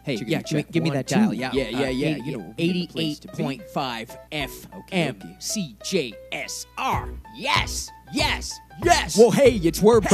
Hey, Chickadee yeah, check. give me 1, that 2. dial. Yeah, Yeah. You know, we'll get a place to be. 88.5 Okay. FM CJSR. Yes. Well, hey, it's Word